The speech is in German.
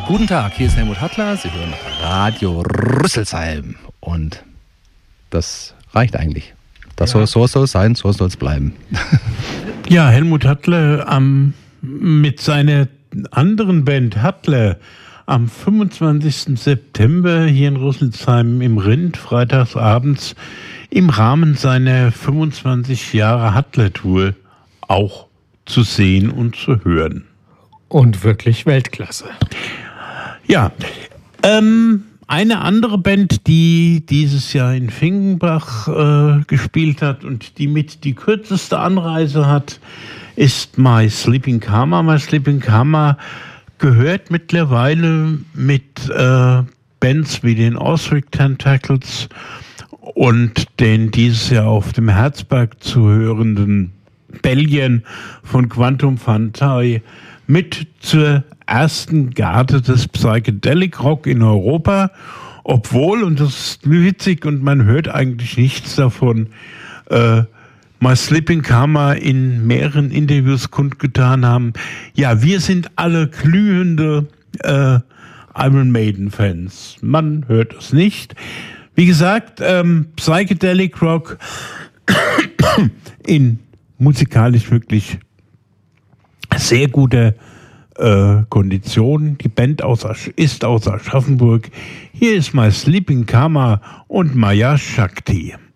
Guten Tag, hier ist Helmut Hattler. Sie hören Radio Rüsselsheim. Und das reicht eigentlich. Das soll es sein, so soll es bleiben. Ja, Helmut Hattler mit seiner anderen Band Hattler am 25. September hier in Rüsselsheim im Rind, freitagsabends, im Rahmen seiner 25 Jahre Hattler-Tour auch zu sehen und zu hören. Und wirklich Weltklasse. Ja, eine andere Band, die dieses Jahr in Finkenbach gespielt hat und die mit die kürzeste Anreise hat, ist My Sleeping Karma. My Sleeping Karma gehört mittlerweile mit Bands wie den Osric Tentacles und den dieses Jahr auf dem Herzberg zu hörenden Belgien von Quantum Fantae mit zur ersten Garde des Psychedelic Rock in Europa, obwohl, und das ist witzig und man hört eigentlich nichts davon, My Sleeping Karma in mehreren Interviews kundgetan haben, ja, wir sind alle glühende Iron Maiden Fans. Man hört es nicht. Wie gesagt, Psychedelic Rock in musikalisch wirklich sehr guter Kondition. Die Band ist aus Aschaffenburg. Hier ist My Sleeping Karma und Maya Shakti.